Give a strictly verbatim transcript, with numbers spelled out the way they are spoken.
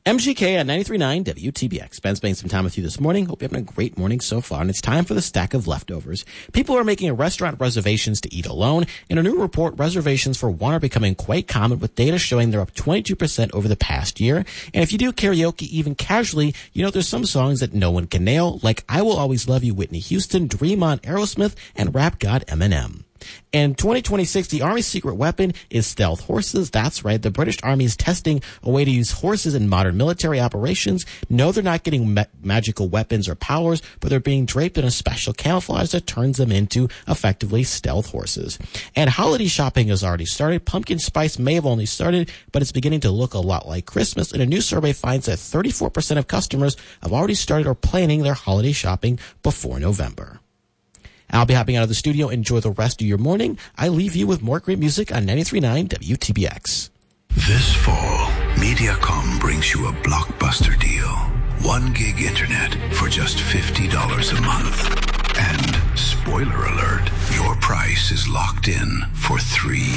M G K at ninety-three point nine W T B X. Ben spending some time with you this morning. Hope you're having a great morning so far. And it's time for the stack of leftovers. People are making restaurant reservations to eat alone. In a new report, reservations for one are becoming quite common, with data showing they're up twenty-two percent over the past year. And if you do karaoke even casually, you know there's some songs that no one can nail, like I Will Always Love You, Whitney Houston, Dream On, Aerosmith, and rap god Eminem. In twenty twenty-six, the Army's secret weapon is stealth horses. That's right. The British Army is testing a way to use horses in modern military operations. No, they're not getting ma- magical weapons or powers, but they're being draped in a special camouflage that turns them into effectively stealth horses. And holiday shopping has already started. Pumpkin spice may have only started, but it's beginning to look a lot like Christmas. And a new survey finds that thirty-four percent of customers have already started or planning their holiday shopping before November. I'll be hopping out of the studio. Enjoy the rest of your morning. I leave you with more great music on ninety-three point nine W T B X. This fall, Mediacom brings you a blockbuster deal. One gig internet for just fifty dollars a month. And spoiler alert, your price is locked in for three